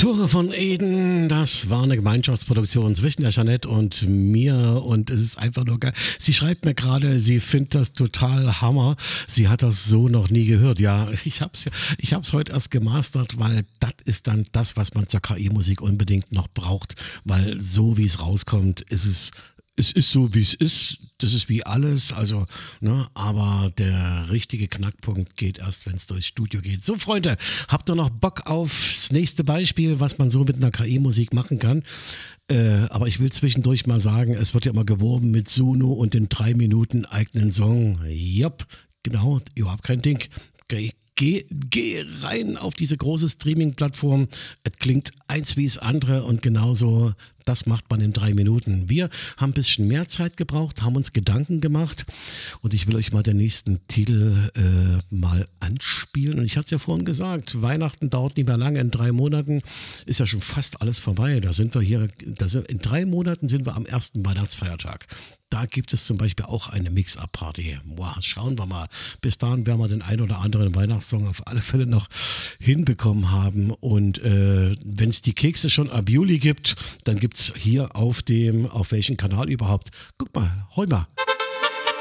Tore von Eden, das war eine Gemeinschaftsproduktion zwischen der Jeanette und mir und es ist einfach nur geil. Sie schreibt mir gerade, sie findet das total Hammer. Sie hat das so noch nie gehört. Ja, ich hab's heute erst gemastert, weil das ist dann das, was man zur KI-Musik unbedingt noch braucht, weil so wie es rauskommt, es ist so, wie es ist. Das ist wie alles, also, ne, aber der richtige Knackpunkt geht erst, wenn es durchs Studio geht. So, Freunde, habt ihr noch Bock aufs nächste Beispiel, was man so mit einer KI-Musik machen kann? Aber ich will zwischendurch mal sagen, es wird ja immer geworben mit Suno und den 3 Minuten eigenen Song. Jupp, genau, überhaupt kein Ding. Geh rein auf diese große Streaming-Plattform. Es klingt eins wie das andere und genauso, das macht man in 3 Minuten. Wir haben ein bisschen mehr Zeit gebraucht, haben uns Gedanken gemacht und ich will euch mal den nächsten Titel mal anspielen. Und ich hatte es ja vorhin gesagt, Weihnachten dauert nicht mehr lange, in 3 Monaten ist ja schon fast alles vorbei. In 3 Monaten sind wir am ersten Weihnachtsfeiertag. Da gibt es zum Beispiel auch eine Mix-Up-Party. Wow, schauen wir mal. Bis dahin werden wir den ein oder anderen Weihnachtssong auf alle Fälle noch hinbekommen haben. Und wenn es die Kekse schon ab Juli gibt, dann gibt es hier auf welchem Kanal überhaupt. Guck mal, hol mal.